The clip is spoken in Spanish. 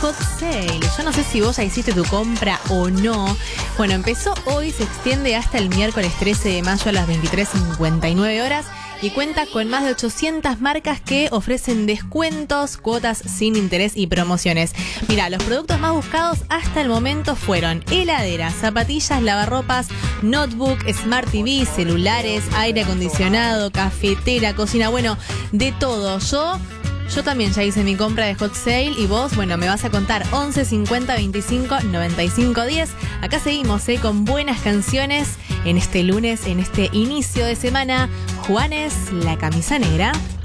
Hot Sale. Yo no sé si vos ya hiciste tu compra o no. Bueno, empezó hoy, se extiende hasta el miércoles 13 de mayo a las 23:59 horas y cuenta con más de 800 marcas que ofrecen descuentos, cuotas sin interés y promociones. Mira, los productos más buscados hasta el momento fueron heladeras, zapatillas, lavarropas, notebook, Smart TV, celulares, aire acondicionado, cafetera, cocina, bueno, de todo. Yo también ya hice mi compra de Hot Sale y vos, bueno, me vas a contar 11 50 25 95 10. Acá seguimos, con buenas canciones en este lunes, en este inicio de semana. Juanes, La Camisa Negra.